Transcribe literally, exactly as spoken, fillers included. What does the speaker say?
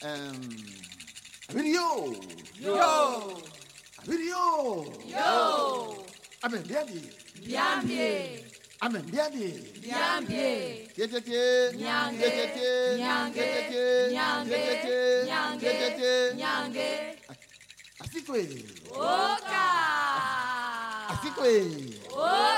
Um, video. Yo. Video. Yo. Amen, biabi. Biambie. Amen, biabi. Biambie. Yetete. Nyange. Yetete. Nyange. Yetete. Nyange. Yetete. Nyange. Yetete. Nyange. Asikwe. Oka. Asikwe. Oka.